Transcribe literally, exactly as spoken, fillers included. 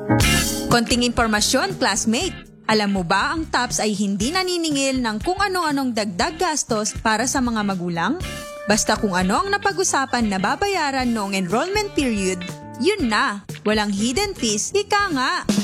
Konting impormasyon, classmate. Alam mo ba ang TOPS ay hindi naniningil ng kung ano-anong dagdag gastos para sa mga magulang? Basta kung ano ang napag-usapan na babayaran noong enrollment period, yun na. Walang hidden fees, ika nga.